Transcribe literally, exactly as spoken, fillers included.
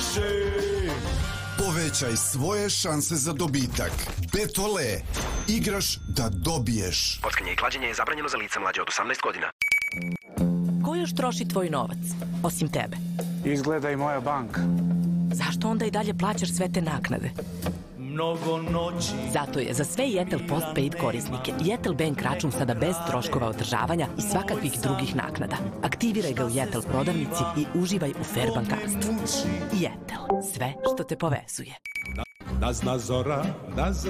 više. Povećaj svoje šanse za dobitak. Betole. Igraš da dobiješ. Kockanje i klađenje je zabranjeno za lica mlađe od osamnaest godina. Ko još troši tvoj novac, osim tebe? Izgleda i moja banka. Zašto onda i dalje plaćaš sve te naknade? Mnogo noći. Zato je za sve Jetel Postpaid korisnike Jetel Bank račun sada bez troškova održavanja i svakakvih drugih naknada. Aktiviraj ga u Jetel prodavnici i uživaj u fair bankarstvu. Jetel, sve što te povezuje. Nazna zora, nazna